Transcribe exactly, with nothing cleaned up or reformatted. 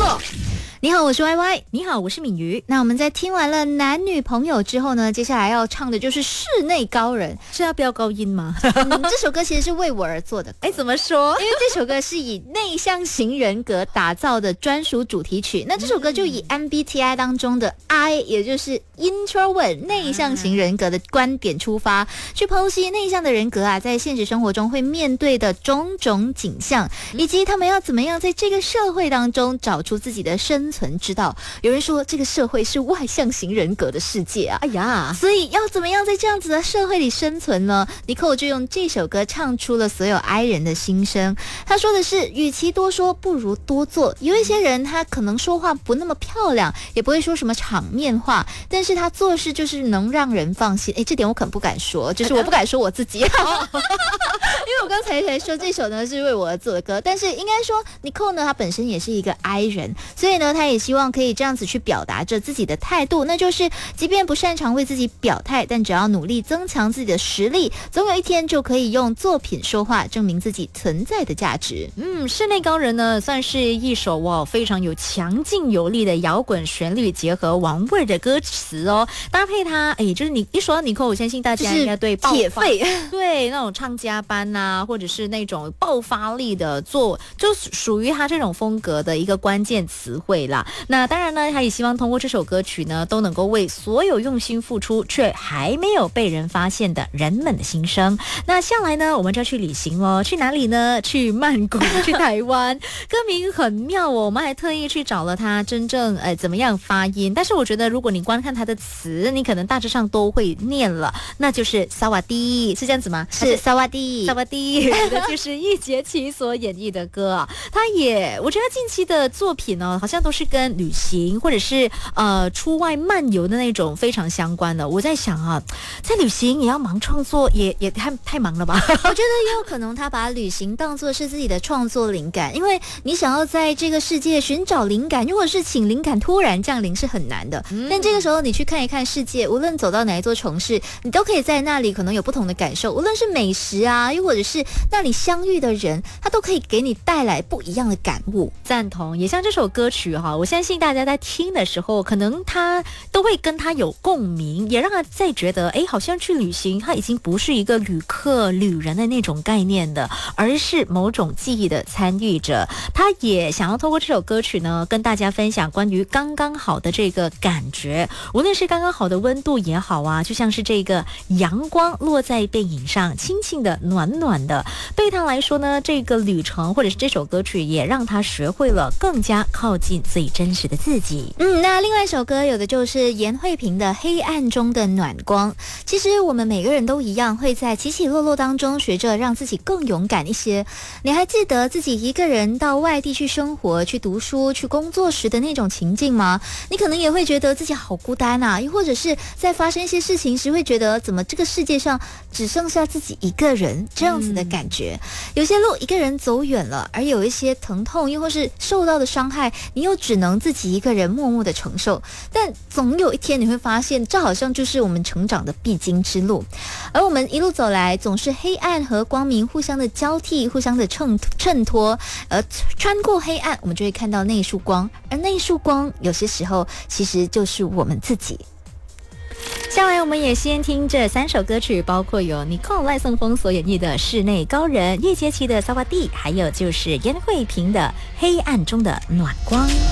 作。 你好，我是 Y Y。 你好，我是敏瑜。 那我们在听完了男女朋友之后呢，接下来要唱的就是室内高人。 是要飙高音吗？ 嗯、这首歌其实是为我而做的。 哎，怎么说？ 因为这首歌是以内向型人格打造的专属主题曲。那这首歌就以 M B T I 当中的 I， 也就是 introvert 内向型人格的观点出发，去剖析内向的人格啊，在现实生活中会面对的种种景象，以及他们要怎么样在这个社会当中找出自己的生存之道。有人说这个社会是外向型人格的世界啊， 哎呀， 所以要怎么样在这样子的社会里生存呢？尼寇就用这首歌唱出了所有 I 人的心声。他说的是，与其多说，不如多做。有一些人他可能说话不那么漂亮，也不会说什么场面话，但是他做事就是能让人放心。诶，这点我可能不敢说，就是我不敢说我自己因为我刚才才说这首呢是为我而做的歌，但是应该说尼寇呢他本身也是一个 I 人，所以呢他也希望可以这样子去表达着自己的态度，那就是即便不擅长为自己表态，但只要努力增强自己的实力，总有一天就可以用作品说话，证明自己存在的价值。 嗯，室内高人呢算是一首哇非常有强劲有力的摇滚旋律，结合玩味的歌词哦，搭配它，哎，就是你一说到尼寇，我相信大家应该对铁肺对那种唱家班啊，或者是那种爆发力的做，就属于他这种风格的一个关键词汇啦。那当然呢，他也希望通过这首歌曲呢，都能够为所有用心付出却还没有被人发现的人们的心声。那下来呢，我们就要去旅行咯，去哪里呢？去曼谷，去台湾。歌名很妙哦，我们还特意去找了他真正呃怎么样发音。但是我觉得，如果你观看他的词，你可能大致上都会念了，那就是萨瓦迪，是这样子吗？ 是萨瓦迪， 萨瓦迪，这就是易烊千所演绎的歌啊。他也，我觉得近期的作品呢、哦，好像都是跟旅行或者是呃出外漫游的那种非常相关的。我在想啊，在旅行也要忙创作，也也太太忙了吧？ 我觉得也有可能他把旅行当作是自己的创作灵感，因为你想要在这个世界寻找灵感，如果是请灵感突然降临是很难的。嗯、但这个时候你去看一看世界，无论走到哪一座城市，你都可以在那里可能有不同的感受，无论是美食啊，又或者是那里相遇的人，他都可以给你带来不一样的感悟。 赞同，也像这首歌曲哈，我相信大家在听的时候，可能他都会跟他有共鸣，也让他再觉得，哎，好像去旅行，他已经不是一个旅客、旅人的那种概念的，而是某种记忆的参与者。他也想要透过这首歌曲呢，跟大家分享关于刚刚好的这个感觉，无论是刚刚好的温度也好啊，就像是这个阳光落在背影上，轻轻的、暖暖的。对他来说呢，这个旅程或者是这首歌曲，也让他学会了更加靠近最真实的自己。 嗯，那另外一首歌有的就是严慧萍的《黑暗中的暖光》。其实我们每个人都一样，会在起起落落当中学着让自己更勇敢一些。你还记得自己一个人到外地去生活、去读书、去工作时的那种情境吗？你可能也会觉得自己好孤单啊，又或者是在发生一些事情时会觉得怎么这个世界上只剩下自己一个人这样子的感觉。嗯、有些路一个人走远了，而有一些疼痛又或是受到的伤害，你又只能自己一个人默默的承受。但总有一天你会发现，这好像就是我们成长的必经之路。而我们一路走来，总是黑暗和光明互相的交替，互相的衬衬托。而穿过黑暗，我们就会看到那一束光，而那一束光，有些时候其实就是我们自己。 下来我们也先听这三首歌曲，包括有尼寇赖颂峰所演绎的室内高人，叶杰奇的萨瓦蒂，还有就是严慧萍的黑暗中的暖光。